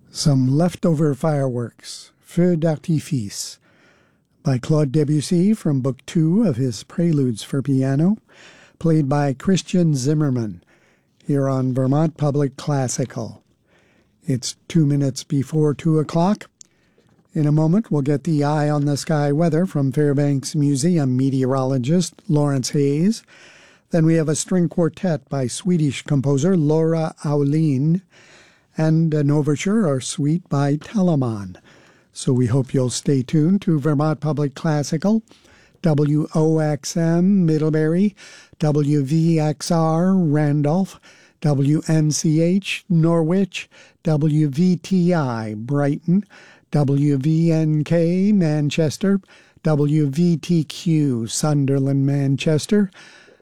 Some Leftover Fireworks, Feu d'Artifice, by Claude Debussy from Book 2 of his Preludes for Piano, played by Christian Zimmerman, here on Vermont Public Classical. It's 2 minutes before 2 o'clock. In a moment, we'll get the Eye on the Sky weather from Fairbanks Museum meteorologist Lawrence Hayes. Then we have a string quartet by Swedish composer Laura Aulin, and an overture or suite by Telemann. So we hope you'll stay tuned to Vermont Public Classical, WOXM Middlebury, WVXR Randolph, WNCH Norwich, WVTI Brighton, WVNK Manchester, WVTQ Sunderland Manchester,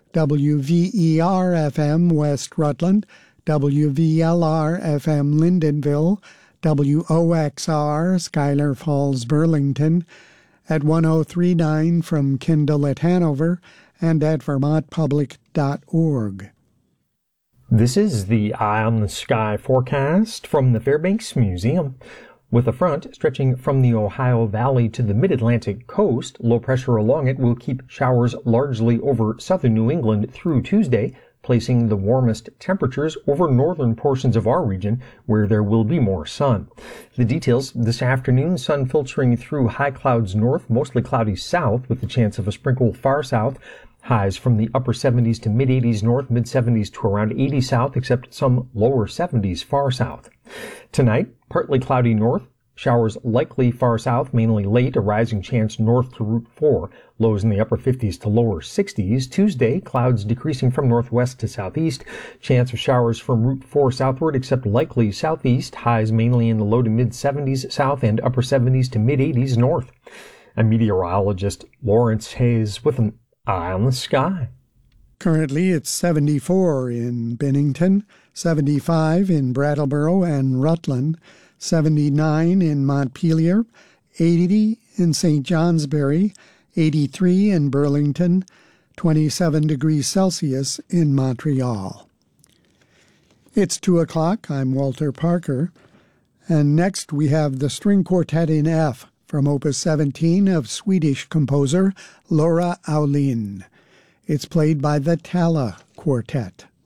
WVER-FM West Rutland, WVLR-FM Lyndonville, WOXR Schuyler Falls Burlington, at 1039 from Kindle at Hanover, and at vermontpublic.org. This is the Eye on the Sky forecast from the Fairbanks Museum. With a front stretching from the Ohio Valley to the mid-Atlantic coast, low pressure along it will keep showers largely over southern New England through Tuesday, placing the warmest temperatures over northern portions of our region, where there will be more sun. The details: this afternoon, sun filtering through high clouds north, mostly cloudy south, with the chance of a sprinkle far south. Highs from the upper 70s to mid-80s north, mid-70s to around 80 south, except some lower 70s far south. Tonight, partly cloudy north, showers likely far south, mainly late, a rising chance north to Route 4, lows in the upper 50s to lower 60s. Tuesday, clouds decreasing from northwest to southeast, chance of showers from Route 4 southward, except likely southeast, highs mainly in the low to mid-70s south and upper 70s to mid-80s north. I'm meteorologist Lawrence Hayes with an Eye on the Sky. Currently, it's 74 in Bennington, 75 in Brattleboro and Rutland, 79 in Montpelier, 80 in St. Johnsbury, 83 in Burlington, 27 degrees Celsius in Montreal. It's 2 o'clock. I'm Walter Parker. And next we have the String Quartet in F from Opus 17 of Swedish composer Laura Aulin. It's played by the Tala Quartet.